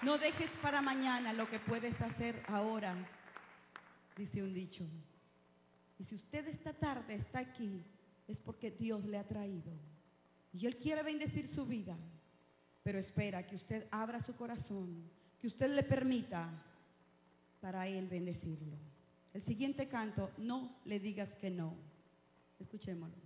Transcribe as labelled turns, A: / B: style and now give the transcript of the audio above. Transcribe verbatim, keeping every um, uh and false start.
A: No dejes para mañana lo que puedes hacer ahora, dice un dicho. Y si usted esta tarde está aquí, es porque Dios le ha traído. Y Él quiere bendecir su vida, pero espera que usted abra su corazón, que usted le permita para Él bendecirlo. El siguiente canto, no le digas que no. Escuchémoslo.